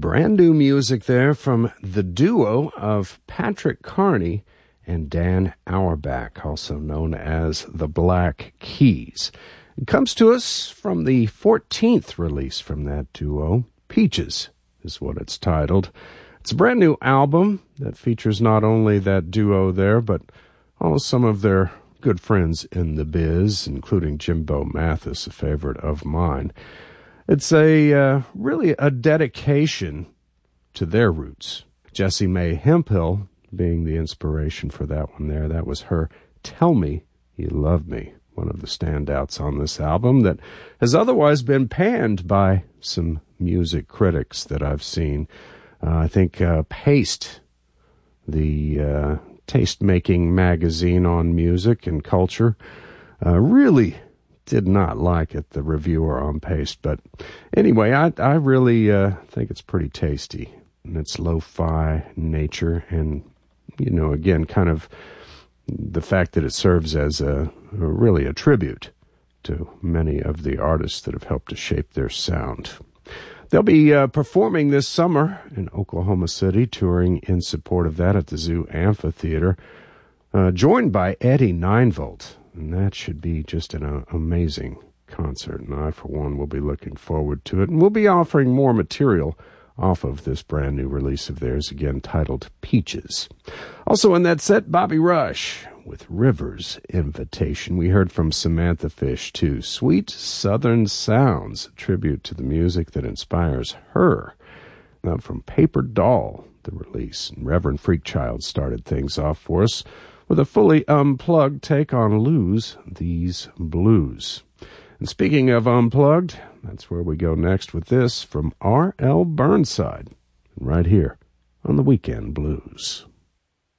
Brand new music there from the duo of Patrick Carney and Dan Auerbach, also known as the Black Keys. It comes to us from the 14th release from that duo. Peaches is what it's titled. It's a brand new album that features not only that duo there, but also some of their good friends in the biz, including Jimbo Mathis, a favorite of mine. It's really a dedication to their roots. Jessie Mae Hemphill being the inspiration for that one there. That was her Tell Me You Love Me, one of the standouts on this album that has otherwise been panned by some music critics that I've seen. I think Paste, the taste-making magazine on music and culture, really did not like it, the reviewer on Paste. But anyway, I really think it's pretty tasty in its lo-fi nature. And, you know, again, kind of the fact that it serves as really a tribute to many of the artists that have helped to shape their sound. They'll be performing this summer in Oklahoma City, touring in support of that at the Zoo Amphitheater, joined by Eddie Ninevolt. And that should be just an amazing concert. And I, for one, will be looking forward to it. And we'll be offering more material off of this brand new release of theirs, again titled Peaches. Also in that set, Bobby Rush with River's Invitation. We heard from Samantha Fish, too. Sweet Southern Sounds, a tribute to the music that inspires her. Now from Paper Doll, the release. And Reverend Freakchild started things off for us with a fully unplugged take on Lose These Blues. And speaking of unplugged, that's where we go next with this from R.L. Burnside, right here on the Weekend Blues.